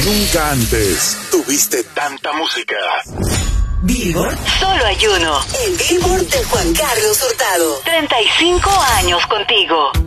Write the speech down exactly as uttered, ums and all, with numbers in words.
Nunca antes tuviste tanta música. Billboard. Solo hay uno. El Billboard de Juan Carlos Hurtado. treinta y cinco años contigo.